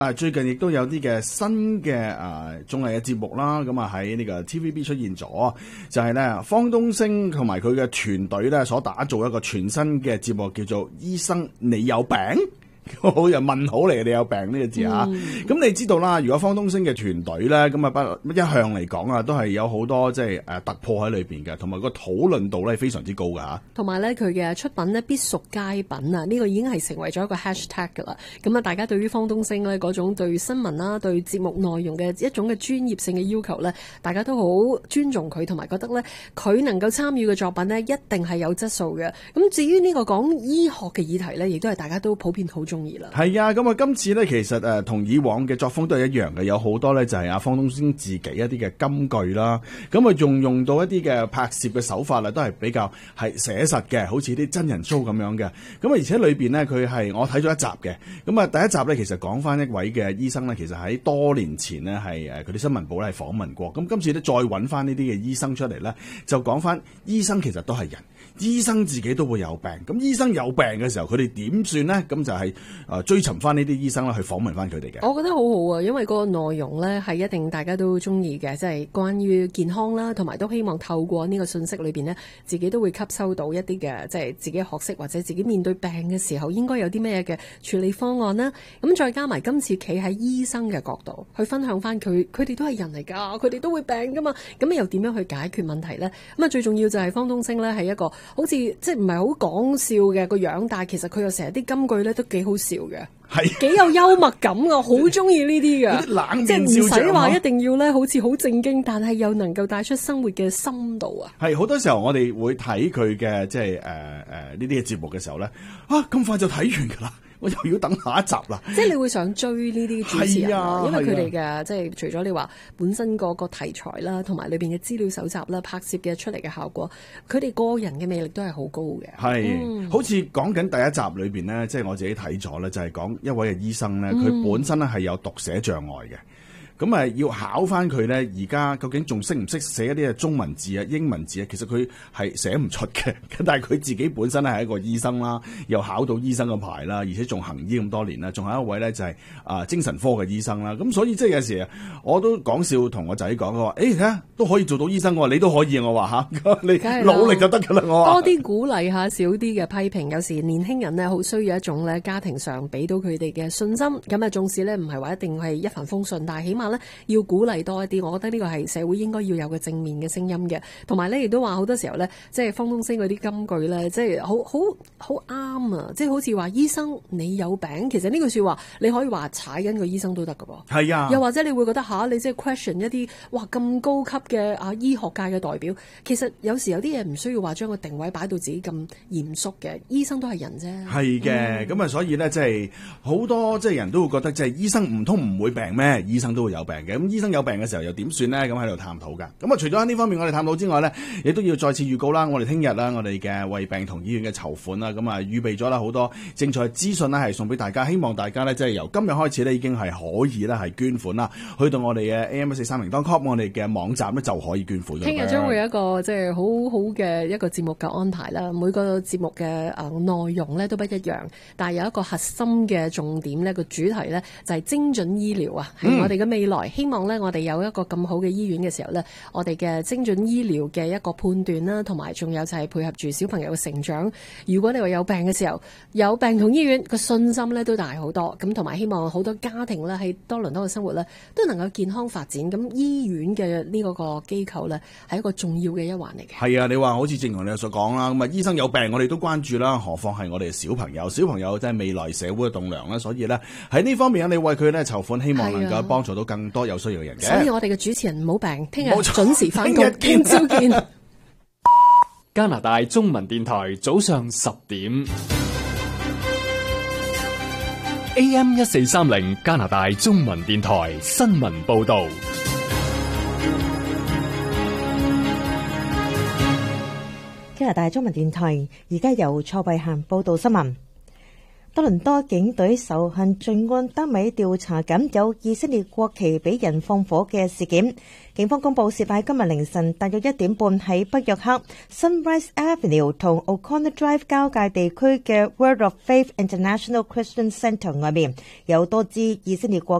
最近亦都有啲嘅新嘅綜藝嘅節目啦，咁喺呢個 TVB 出現咗，就係咧方東升同埋佢嘅團隊咧所打造一個全新嘅節目，叫做《醫生你有病》。好有問號嚟嘅，你有病呢個字啊！咁你知道啦，如果方東升嘅團隊咧，咁一向嚟講啊，都係有好多即係突破喺裏邊嘅，同埋個討論度咧非常之高㗎嚇。 同埋咧，佢嘅出品咧必屬佳品啊！呢個已經係成為咗一個 hashtag 㗎啦。咁啊，大家對於方東升咧嗰種對新聞啦、對節目內容嘅一種嘅專業性嘅要求咧，大家都好尊重佢，同埋覺得咧佢能夠參與嘅作品咧一定係有質素嘅。咁至於呢個講醫學嘅議題咧，亦都係大家都普遍好中意啦。 係啊，咁今次咧其實同以往嘅作風都係一樣嘅，有好多咧就係阿方東升自己一啲嘅金句啦，咁仲用到一啲嘅拍攝嘅手法啦，都係比較係寫實嘅，好似啲真人 show 咁樣嘅。咁而且裏邊呢，佢係我睇咗一集嘅，咁第一集咧其實講翻一位嘅醫生咧，其實喺多年前呢，係佢哋新聞部咧係訪問過，咁今次咧再揾翻呢啲嘅醫生出嚟咧，就講翻醫生其實都係人。醫生自己都會有病，咁醫生有病嘅時候，佢哋點算呢？咁就係追尋翻呢啲醫生啦，去訪問翻佢哋嘅。 我覺得好好啊，因為個內容呢係一定大家都中意嘅，即係關於健康啦，同埋都希望透過呢個信息裏邊呢，自己都會吸收到一啲嘅，即係自己學識或者自己面對病嘅時候應該有啲咩嘅處理方案啦。咁再加埋今次企喺醫生嘅角度去分享翻佢哋都係人嚟㗎，佢哋都會病㗎嘛。咁又點樣去解決問題呢？咁最重要就係方東升呢係一個好似即係唔係好講笑嘅個樣，但係其實佢又成日啲金句咧都幾好笑嘅，係幾有幽默感㗎，好中意呢啲嘅，即係唔使話一定要咧好似好正經，但係又能夠帶出生活嘅深度啊！係好多時候我哋會睇佢嘅即係呢啲嘅節目嘅時候咧，咁快就睇完㗎啦。我又要等下一集啦！即係你會想追呢啲主持人因為佢哋嘅即係除咗你話本身個題材啦，同埋裏邊嘅資料搜集啦、拍攝嘅出嚟嘅效果，佢哋個人嘅魅力都係好高嘅。係，好似講緊第一集裏邊呢，即係我自己睇咗咧，就係講一位嘅醫生咧，佢本身咧係有讀寫障礙嘅。咁要考翻佢咧，而家究竟仲識唔識寫一啲嘅中文字啊、英文字啊？其實佢係寫唔出嘅，但係佢自己本身係一個醫生啦，又考到醫生嘅牌啦，而且仲行醫咁多年啦，仲有一位咧就係精神科嘅醫生啦。咁所以即係有時我都講笑同我仔講，我話睇下都可以做到醫生，我話你都可以，我話你努力就得㗎啦，我話多啲鼓勵下，少啲嘅批評。有時年輕人咧好需要一種咧家庭上俾到佢哋嘅信心。咁縱使咧唔係話一定係一帆風順，但係起碼要鼓勵多一啲，我覺得呢個係社會應該要有嘅正面嘅聲音嘅。同埋咧，亦都話好多時候咧，即係方東升嗰啲金句咧，即係好啱啊！即係好似話醫生你有病，其實呢句說話你可以話踩緊個醫生都得㗎噃。係啊，又或者你會覺得你即係 question 一啲哇咁高級嘅醫學界嘅代表，其實有時有啲嘢唔需要話將個定位擺到自己咁嚴肅嘅，醫生都係人啫。係嘅，咁所以咧，即係好多即係人都會覺得即係醫生唔通唔會病咩？醫生都會有病嘅。咁醫生有病嘅時候又點算呢？咁喺度探討㗎。咁除咗喺呢方面我哋探討之外呢，亦都要再次預告啦。我哋聽日啦，我哋嘅為病同醫院嘅籌款啦，咁預備咗啦好多精彩資訊呢係送俾大家。希望大家呢，即係由今日開始呢，已經係可以呢係捐款啦，去到我哋嘅 AM1430.com 我哋嘅網站呢就可以捐款。聽日將會有一個即係好好嘅一個節目嘅安排啦。每個節目嘅內容呢都不一樣，但係有一個核心嘅重點呢，個主題呢就係精準醫療啊，係我哋嘅未來。希望咧，我哋有一個咁好嘅醫院嘅時候咧，我哋嘅精準醫療嘅一個判斷啦，同埋仲有就係配合住小朋友嘅成長。如果你話有病嘅時候，有病同醫院個信心咧都大好多。咁同埋希望好多家庭咧喺多倫多嘅生活咧都能夠健康發展。咁醫院嘅呢個機構咧係一個重要嘅一環嚟嘅。係啊，你話好似正如你所講啦，咁醫生有病我哋都關注啦，何況係我哋小朋友，小朋友真係未來社會嘅棟樑啦。所以咧喺呢方面你為佢咧籌款，希望能夠幫助到更多有需要嘅人嘅。所以我哋嘅主持人唔好病，聽日準時翻工，見朝見。 加拿大中文電台早上10點 AM1430 加拿大中文電台新聞報道。 加拿大中文電台而家由蔡慧嫻報道新聞。 多倫多警隊仇恨罪案單位調查緊有以色列國旗俾人放火嘅事件。警方公佈事發今日凌晨大約1點半喺北約克 Sunrise Avenue 同 O'Connor Drive 交界地區嘅 Word of Faith International Christian Centre 外面有多支以色列國